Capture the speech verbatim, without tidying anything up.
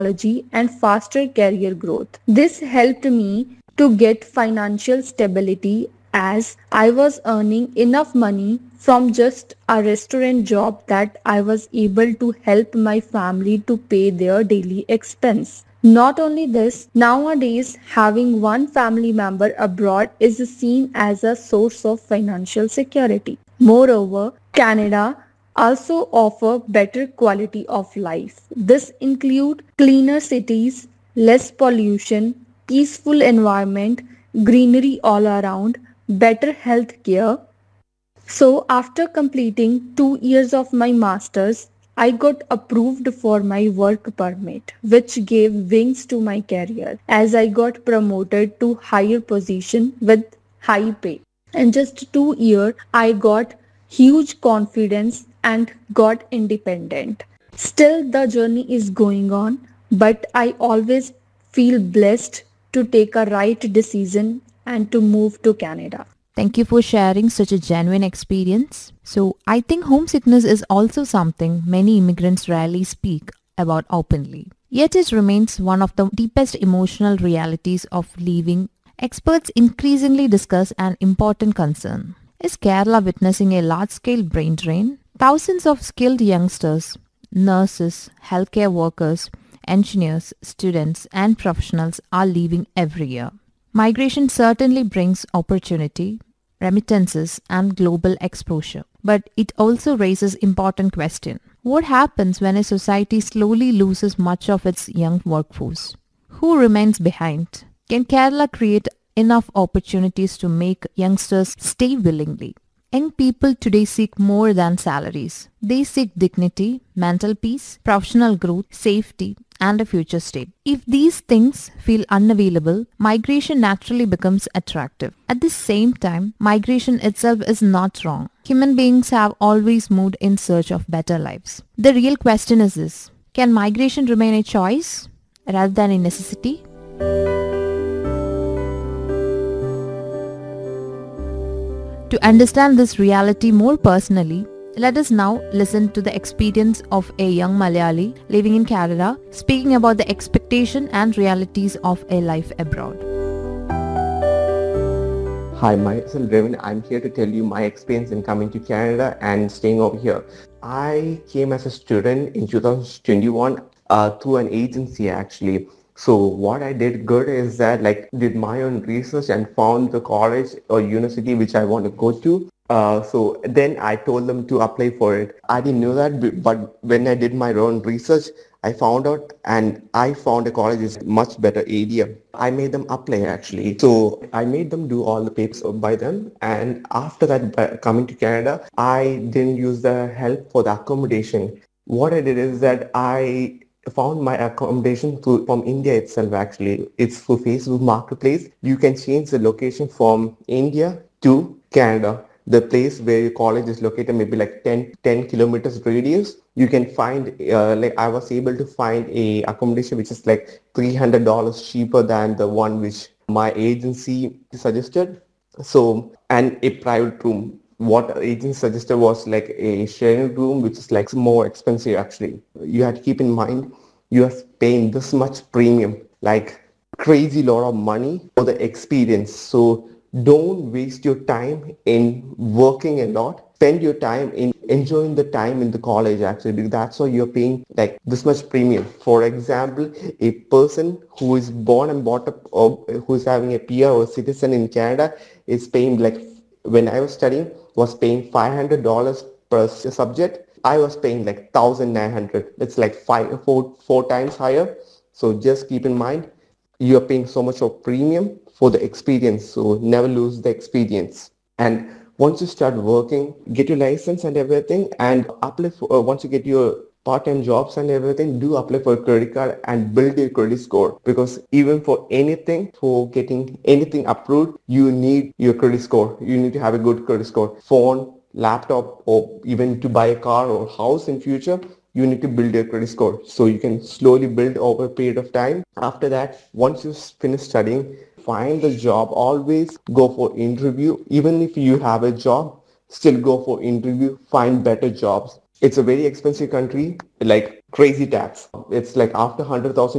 technology, and faster career growth. This helped me to get financial stability as I was earning enough money from just a restaurant job that I was able to help my family to pay their daily expense. Not only this, nowadays having one family member abroad is seen as a source of financial security. Moreover, Canada also offer better quality of life. This include cleaner cities, less pollution, peaceful environment, greenery all around, better health care. So after completing two years of my masters, I got approved for my work permit, which gave wings to my career as I got promoted to higher position with high pay. In just two years, I got huge confidence and got independent. Still, the journey is going on, but I always feel blessed to take a right decision and to move to Canada. Thank you for sharing such a genuine experience. So, I think homesickness is also something many immigrants rarely speak about openly. Yet it remains one of the deepest emotional realities of leaving. Experts increasingly discuss an important concern. Is Kerala witnessing a large-scale brain drain? Thousands of skilled youngsters, nurses, healthcare workers, engineers, students, and professionals are leaving every year. Migration certainly brings opportunity, remittances, and global exposure. But it also raises important questions. What happens when a society slowly loses much of its young workforce? Who remains behind? Can Kerala create enough opportunities to make youngsters stay willingly? Young people today seek more than salaries. They seek dignity, mental peace, professional growth, safety, and a future state. If these things feel unavailable, migration naturally becomes attractive. At the same time, migration itself is not wrong. Human beings have always moved in search of better lives. The real question is this: can migration remain a choice rather than a necessity? To understand this reality more personally, let us now listen to the experience of a young Malayali living in Canada, speaking about the expectation and realities of a life abroad. Hi, myself Devin. I'm here to tell you my experience in coming to Canada and staying over here. I came as a student in two thousand twenty-one uh, through an agency actually. So what I did good is that like did my own research and found the college or university which I want to go to. Uh, so then I told them to apply for it. I didn't know that, b- but when I did my own research, I found out and I found a college is much better area. I made them apply actually. So I made them do all the papers by them. And after that, by coming to Canada, I didn't use the help for the accommodation. What I did is that I found my accommodation through, from India itself actually. It's through Facebook Marketplace. You can change the location from India to Canada. The place where your college is located maybe like ten, ten kilometers radius. You can find, uh, like I was able to find a accommodation which is like three hundred dollars cheaper than the one which my agency suggested. So, and a private room. What agent suggested was like a sharing room, which is like more expensive actually. You have to keep in mind you are paying this much premium, like crazy lot of money for the experience. So don't waste your time in working a lot. Spend your time in enjoying the time in the college actually, because that's why you're paying like this much premium. For example, a person who is born and brought up or who is having a P R or citizen in Canada is paying like, when I was studying, was paying five hundred dollars per subject. I was paying like one thousand nine hundred. It's like five, four, four times higher. So just keep in mind, you're paying so much of premium for the experience. So never lose the experience. And once you start working, get your license and everything, and apply for, uh, once you get your part-time jobs and everything, do apply for a credit card and build your credit score, because even for anything, for getting anything approved, you need your credit score. You need to have a good credit score. Phone, laptop, or even to buy a car or house in future, you need to build your credit score, so you can slowly build over a period of time. After that, once you finish studying, find the job. Always go for interview. Even if you have a job, still go for interview, find better jobs. It's a very expensive country. Like crazy tax. It's like after one hundred thousand